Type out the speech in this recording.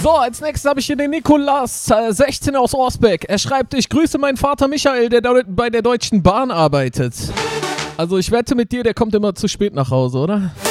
So, als nächstes habe ich hier den Nikolas, 16 aus Orsbeck. Er schreibt, ich grüße meinen Vater Michael, der bei der Deutschen Bahn arbeitet. Also ich wette mit dir, der kommt immer zu spät nach Hause, oder?